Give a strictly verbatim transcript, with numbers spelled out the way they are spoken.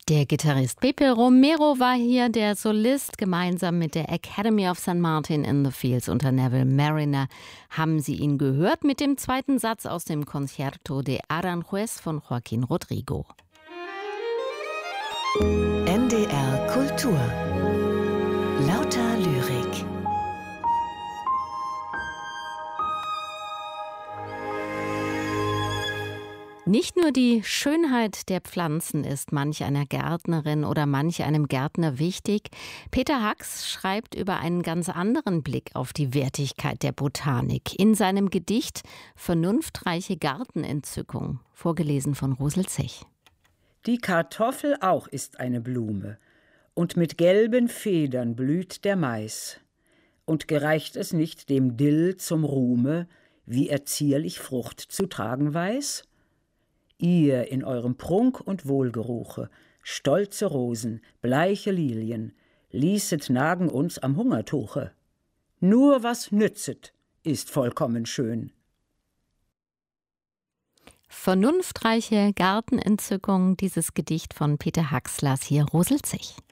Der Gitarrist Pepe Romero war hier, der Solist. Gemeinsam mit der Academy of San Martin in the Fields unter Neville Marriner haben Sie ihn gehört mit dem zweiten Satz aus dem Concierto de Aranjuez von Joaquín Rodrigo. N D R Kultur. Lauter Lyrik. Nicht nur die Schönheit der Pflanzen ist manch einer Gärtnerin oder manch einem Gärtner wichtig. Peter Hacks schreibt über einen ganz anderen Blick auf die Wertigkeit der Botanik in seinem Gedicht Vernunftreiche Gartenentzückung, vorgelesen von Rosel Zech. Die Kartoffel auch ist eine Blume, und mit gelben Federn blüht der Mais. Und gereicht es nicht dem Dill zum Ruhme, wie er zierlich Frucht zu tragen weiß? Ihr in eurem Prunk und Wohlgeruche, stolze Rosen, bleiche Lilien, ließet nagen uns am Hungertuche. Nur was nützet, ist vollkommen schön. Vernunftreiche Gartenentzückung, dieses Gedicht von Peter Hacks las hier Rosel Zech.